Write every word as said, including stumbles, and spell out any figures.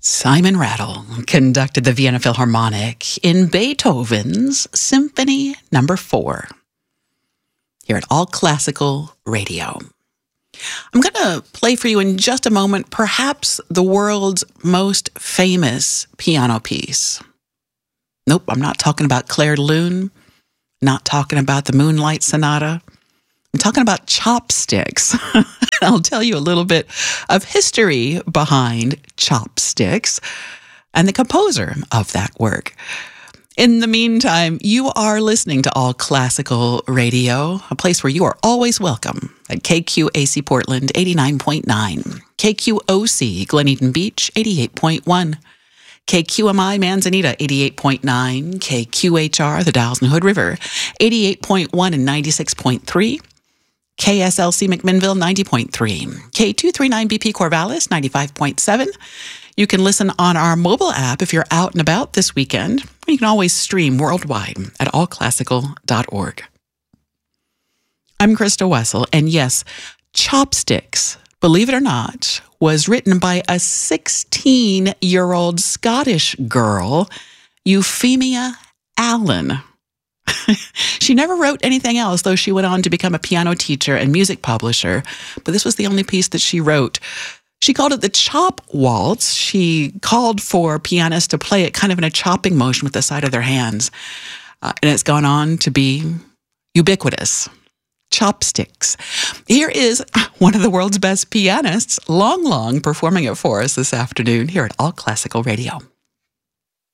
Simon Rattle conducted the Vienna Philharmonic in Beethoven's Symphony Number Four. Here at All Classical Radio. I'm going to play for you in just a moment, perhaps the world's most famous piano piece. Nope, I'm not talking about Clair de Lune, not talking about the Moonlight Sonata. I'm talking about Chopsticks. I'll tell you a little bit of history behind Chopsticks and the composer of that work. In the meantime, you are listening to All Classical Radio, a place where you are always welcome at K Q A C Portland eighty-nine point nine, K Q O C Glen Eden Beach eighty-eight point one, K Q M I Manzanita eighty-eight point nine, K Q H R the Dalles and Hood River eighty-eight point one and ninety-six point three, K S L C McMinnville ninety point three, K two thirty-nine B P Corvallis ninety-five point seven. You can listen on our mobile app if you're out and about this weekend. You can always stream worldwide at all classical dot org. I'm Krista Wessel, and yes, Chopsticks, believe it or not, was written by a sixteen-year-old Scottish girl, Euphemia Allen. She never wrote anything else, though she went on to become a piano teacher and music publisher, but this was the only piece that she wrote. She called it the Chop Waltz. She called for pianists to play it kind of in a chopping motion with the side of their hands. Uh, and it's gone on to be ubiquitous. Chopsticks. Here is one of the world's best pianists, Long Long, performing it for us this afternoon here at All Classical Radio.